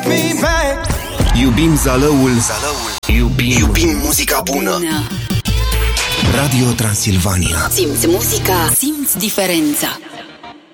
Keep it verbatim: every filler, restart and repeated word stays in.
take me back. Iubim Zalăul, Zalăul. Iubim, Iubim muzica bună. Radio Transilvania. Simți muzica, simți diferența.